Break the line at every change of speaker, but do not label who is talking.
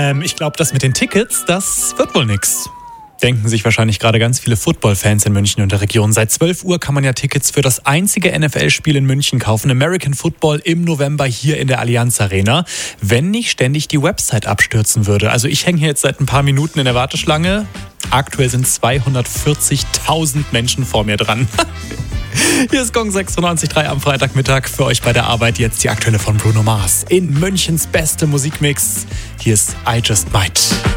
Ich glaube, das mit den Tickets, das wird wohl nix. Denken sich wahrscheinlich gerade ganz viele Football-Fans in München und der Region. Seit 12 Uhr kann man ja Tickets für das einzige NFL-Spiel in München kaufen. American Football im November hier in der Allianz Arena. Wenn nicht ständig die Website abstürzen würde. Also ich hänge hier jetzt seit ein paar Minuten in der Warteschlange. Aktuell sind 240.000 Menschen vor mir dran. Hier ist Gong 96.3 am Freitagmittag für euch bei der Arbeit. Jetzt die aktuelle von Bruno Mars in Münchens beste Musikmix. Hier ist I Just Might.